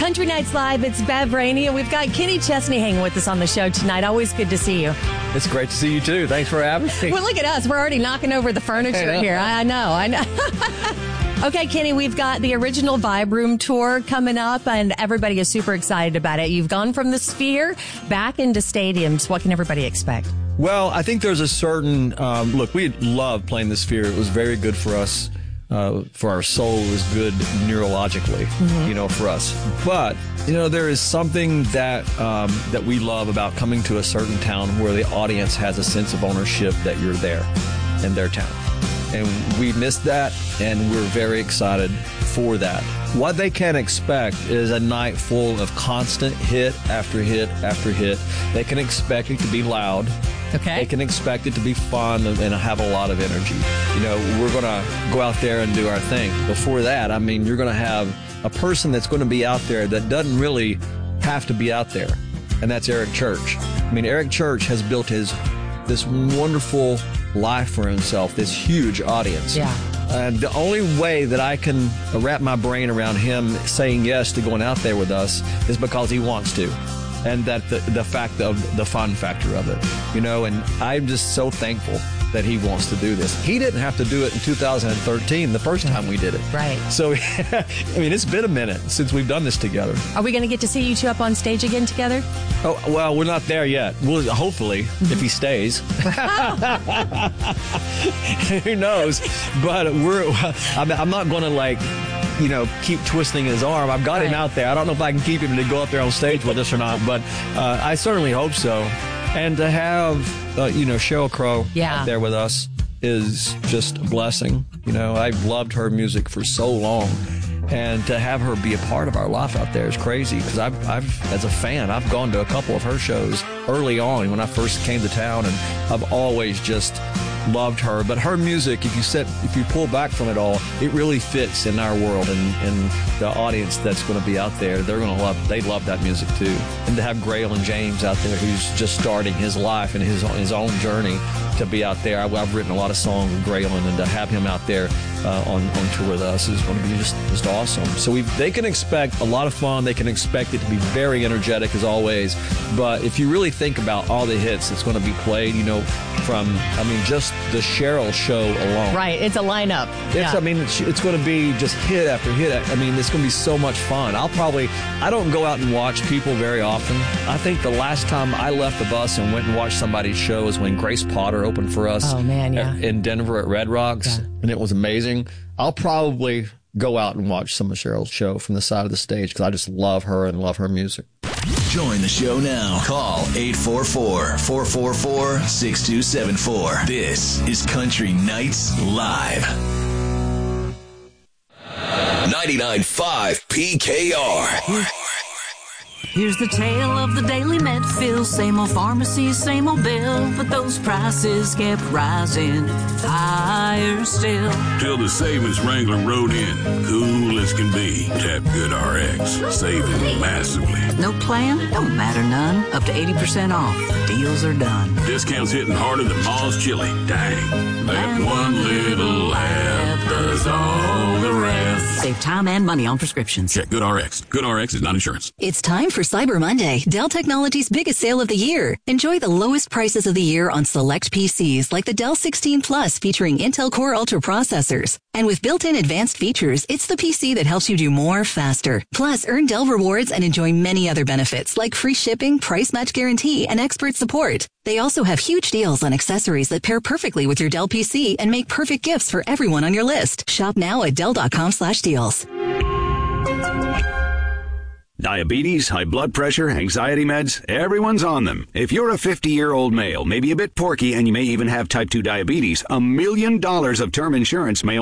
Country Nights Live. It's Bev Rainey, and we've got Kenny Chesney hanging with us on the show tonight. Always good to see you. It's great to see you, too. Thanks for having me. Well, look at us. We're already knocking over the furniture here. I know. Okay, Kenny, we've got the original Vibe Room tour coming up, and everybody is super excited about it. You've gone from the Sphere back into stadiums. What can everybody expect? Well, I think there's a certain look. We love playing the Sphere. It was very good for us. For our soul, it was good neurologically, for us. But there is something that that we love about coming to a certain town where the audience has a sense of ownership that you're there in their town. And we missed that, and we're very excited for that. What they can expect is a night full of constant hit after hit after hit. They can expect it to be loud. Okay. They can expect it to be fun and have a lot of energy. We're going to go out there and do our thing. Before that, you're going to have a person that's going to be out there that doesn't really have to be out there, and that's Eric Church. Eric Church has built this wonderful life for himself, this huge audience. Yeah. And the only way that I can wrap my brain around him saying yes to going out there with us is because he wants to. And that the fact of the fun factor of it, and I'm just so thankful that he wants to do this. He didn't have to do it in 2013, the first time we did it. Right. So, it's been a minute since we've done this together. Are we going to get to see you two up on stage again together? Oh, well, we're not there yet. We'll, hopefully, if he stays. Who knows? But I'm not going to, keep twisting his arm. I've got him out there. I don't know if I can keep him to go up there on stage with us or not, but I certainly hope so. And to have, Sheryl Crow out there with us is just a blessing. I've loved her music for so long. And to have her be a part of our life out there is crazy because I've, as a fan, I've gone to a couple of her shows early on when I first came to town, and I've always just loved her. But her music, if you pull back from it all, it really fits in our world, and the audience that's going to be out there, they love that music too. And to have Graylin James out there, who's just starting his life and his own journey, to be out there. I've written a lot of songs with Graylin, and to have him out there on tour with us is going to be just awesome. So they can expect a lot of fun. They can expect it to be very energetic as always. But if you really think about all the hits that's going to be played, from just the Sheryl show alone. Right, it's a lineup. It's going to be just hit after hit. It's going to be so much fun. I don't go out and watch people very often. I think the last time I left the bus and went and watched somebody's show was when Grace Potter opened for us. Oh, man, yeah. In Denver at Red Rocks, and it was amazing. I'll probably go out and watch some of Cheryl's show from the side of the stage because I just love her and love her music. Join the show now. Call 844-444-6274. This is Country Nights Live. 99.5 PKR. Here's the tale of the daily Medfield. Same old pharmacy, same old bill, but those prices kept rising higher still. Till the savings Wrangler rode in, cool as can be. Tap GoodRx, saving massively. No plan? Don't matter none. Up to 80% off. Deals are done. Discounts hitting harder than Ma's chili. Dang. That one little app does all the rest. Save time and money on prescriptions. Check GoodRx. GoodRx is not insurance. It's time for Cyber Monday, Dell Technologies' biggest sale of the year. Enjoy the lowest prices of the year on select PCs like the Dell 16 Plus featuring Intel Core Ultra processors. And with built-in advanced features, it's the PC that helps you do more faster. Plus, earn Dell rewards and enjoy many other benefits like free shipping, price match guarantee, and expert support. They also have huge deals on accessories that pair perfectly with your Dell PC and make perfect gifts for everyone on your list. Shop now at Dell.com/deals. Diabetes, high blood pressure, anxiety meds, everyone's on them. If you're a 50-year-old male, maybe a bit porky, and you may even have type 2 diabetes, $1 million of term insurance may